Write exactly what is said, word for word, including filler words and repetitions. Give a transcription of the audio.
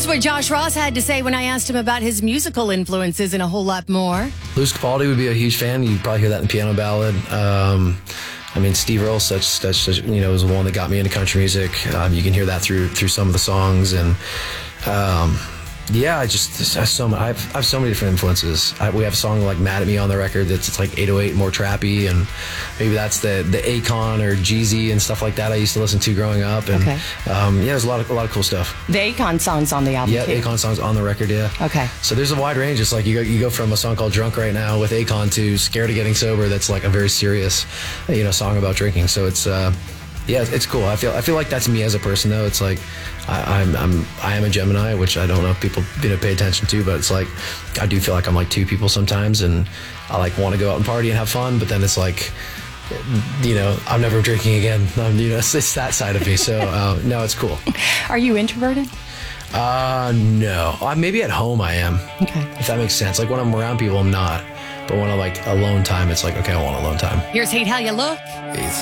Here's what Josh Ross had to say when I asked him about his musical influences and a whole lot more. Lewis Capaldi would be a huge fan. You'd probably hear that in Piano Ballad. Um, I mean, Steve Earle, such, such, such, you know, was the one that got me into country music. Um, you can hear that through through some of the songs, and um, yeah, I just I have so I have, I have so many different influences. I, we have a song like "Mad at Me" on the record that's it's like eight oh eight, more trappy, and maybe that's the the Akon or Jeezy and stuff like that I used to listen to growing up. And okay. um, yeah, there's a lot of a lot of cool stuff. The Akon songs on the album. Yeah, too. Akon songs on the record. Yeah. Okay. So there's a wide range. It's like you go you go from a song called "Drunk Right Now" with Akon to "Scared of Getting Sober." That's like a very serious, you know, song about drinking. So it's. Uh, Yeah, it's cool. I feel I feel like that's me as a person, though. It's like I, I'm I'm I am a Gemini, which I don't know if people you know pay attention to, but it's like I do feel like I'm like two people sometimes, and I like want to go out and party and have fun, but then it's like you know I'm never drinking again. Um, you know, it's, it's that side of me. So uh, no, it's cool. Are you introverted? Uh, no. Uh, maybe at home I am. Okay. If that makes sense. Like when I'm around people, I'm not. But when I'm like alone time, it's like okay, I want alone time. Here's Hate How You Look. It's